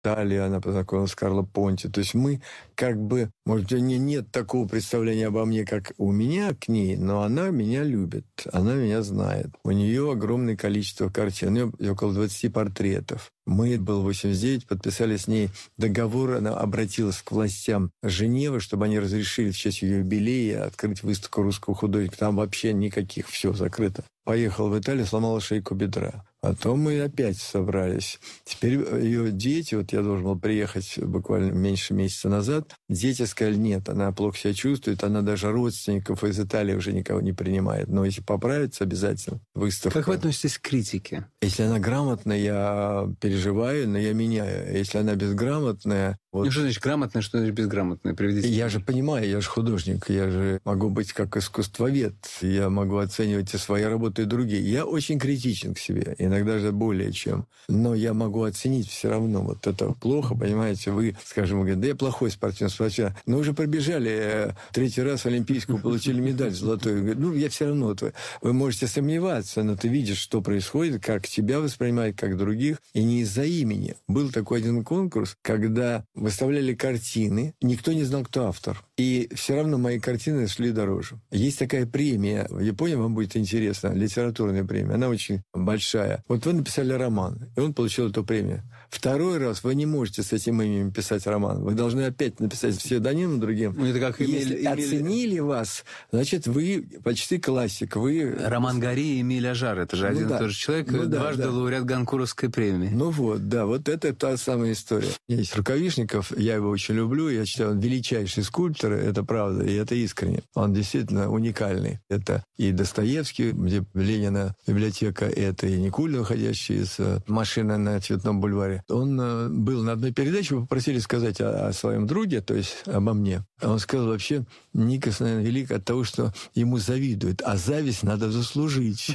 Италии, она познакомилась с Карло Понти. То есть мы как бы, может, у нее нет такого представления обо мне, как у меня к ней, но она меня любит, она меня знает. У нее огромное количество картин, у нее около 20 портретов. Мы, был 89, подписали с ней договор, она обратилась к властям Женевы, чтобы они разрешили в честь ее юбилея открыть выставку русского художника. Там вообще никаких, все закрыто. Поехал в Италию, сломала шейку бедра. Потом мы опять собрались. Теперь ее дети, вот я должен был приехать буквально меньше месяца назад, дети сказали, нет, она плохо себя чувствует, она даже родственников из Италии уже никого не принимает. Но если поправится, обязательно выставка. Как вы относитесь к критике? Если она грамотная, я переживаю, но я меняю. Если она безграмотная... Вот... Ну, что значит грамотная, что значит безграмотная? Приведите. Я же понимаю, я же художник, я же могу быть как искусствовед, я могу оценивать и свои работы, и другие. Я очень критичен к себе, иногда же более чем. Но я могу оценить все равно. Вот это плохо, понимаете, вы, скажем, говорите, да я плохой спортсмен, но уже пробежали 3-й раз Олимпийскую, получили медаль золотую. Ну, я все равно, вы можете сомневаться, но ты видишь, что происходит, как тебя воспринимают, как других, и не из-за имени. Был такой один конкурс, когда выставляли картины, никто не знал, кто автор. И все равно мои картины шли дороже. Есть такая премия, в Японии вам будет интересно, литературная премия, она очень большая. Вот вы написали роман, и он получил эту премию. 2-й раз вы не можете с этим именем писать роман. Вы должны опять написать псевдонимом другим. Ну, это как Если оценили вас, значит, вы почти классик. Вы... Роман Гори и Эмиль Ажар. Это же один и тот же человек, дважды лауреат Гонкуровской премии. Ну вот, да, вот это та самая история. Есть Рукавишников, я его очень люблю, я считаю, он величайший скульптор, это правда, и это искренне. Он действительно уникальный. Это и Достоевский, где Ленина библиотека, это и Никулин, уходящий из машины на Цветном бульваре. Он был на одной передаче, попросили сказать о своем друге, то есть обо мне. Он сказал, вообще, Никос, наверное, велик от того, что ему завидуют, а зависть надо заслужить.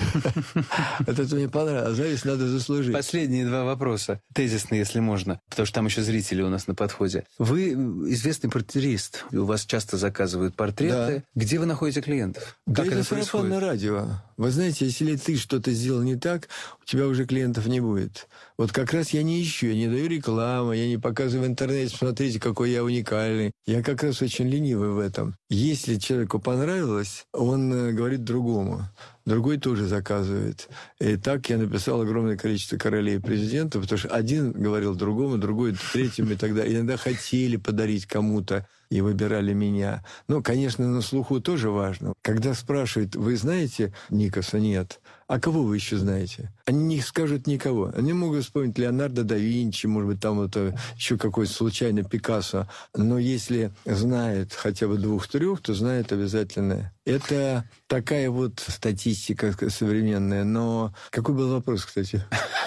Это мне понравилось, а зависть надо заслужить. Последние 2 вопроса, тезисные, если можно, потому что там еще зрители у нас на подходе. Вы известный портретист, у вас часто заказывают портреты. Да. Где вы находите клиентов? Да, как это сарафанное радио. Вы знаете, если ты что-то сделал не так, у тебя уже клиентов не будет. Вот как раз я не ищу, я не даю рекламы, я не показываю в интернете, смотрите, какой я уникальный. Я как раз очень ленивый в этом. Если человеку понравилось, он говорит другому. Другой тоже заказывает. И так я написал огромное количество королей и президентов, потому что один говорил другому, другой третьему и так далее. Иногда хотели подарить кому-то и выбирали меня. Ну, конечно, на слуху тоже важно. Когда спрашивают, вы знаете Никоса? Нет. А кого вы еще знаете? Они не скажут никого. Они могут вспомнить Леонардо да Винчи, может быть, там вот еще какой-то случайно Пикассо. Но если знает хотя бы 2-3, то знает обязательно. Это такая вот статистика современная. Но какой был вопрос, кстати?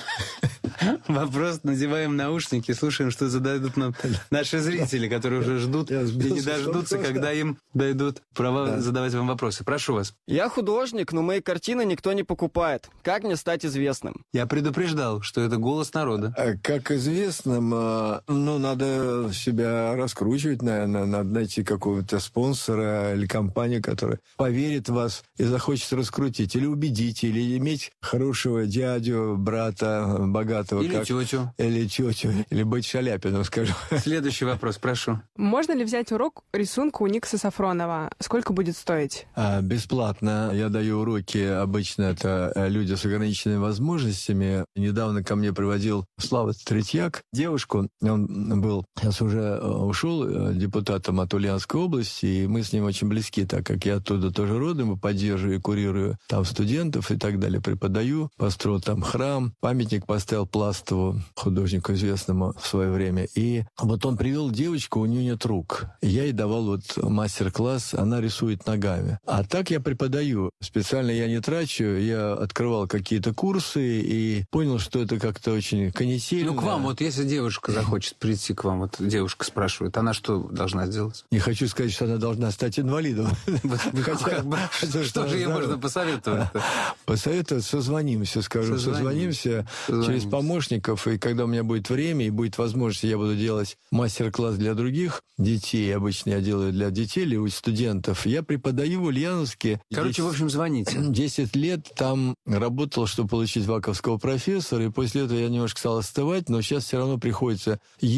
Вопрос, надеваем наушники, слушаем, что зададут нам наши зрители, которые уже ждут и не дождутся, когда им дойдут права задавать вам вопросы. Прошу вас. Я художник, но мои картины никто не покупает. Как мне стать известным? Я предупреждал, что это голос народа. Как известным, надо себя раскручивать, наверное, надо найти какого-то спонсора или компанию, которая поверит в вас и захочет раскрутить, или убедить, или иметь хорошего дядю, брата, богатого. Или тетю. Или тетю. Или быть Шаляпиным, скажем. Следующий вопрос, прошу. Можно ли взять урок рисунка у Никоса Сафронова? Сколько будет стоить? Бесплатно. Я даю уроки, обычно это люди с ограниченными возможностями. Недавно ко мне приводил Слава Третьяк девушку. Он был, сейчас уже ушел, депутатом от Ульяновской области, и мы с ним очень близки, так как я оттуда тоже родом, поддерживаю и курирую там студентов и так далее, преподаю. Построил там храм, памятник поставил Пластову, художнику известному в свое время. И вот он привел девочку, у нее нет рук. Я ей давал вот мастер-класс, она рисует ногами. А так я преподаю. Специально я не трачу, я открывал какие-то курсы и понял, что это как-то очень канительно. Ну, к вам, вот если девушка захочет прийти к вам, вот девушка спрашивает, она что должна сделать? Не хочу сказать, что она должна стать инвалидом. Что же ей можно посоветовать? Посоветовать, созвонимся, скажу. Созвонимся через, по-моему, помощников, и когда у меня будет время и будет возможность, я буду делать мастер-класс для других детей. Обычно я делаю для детей или у студентов. Я преподаю в Ульяновске. Короче, в общем, звоните. 10 лет там работал, чтобы получить ваковского профессора, и после этого я немножко стал остывать, но сейчас все равно приходится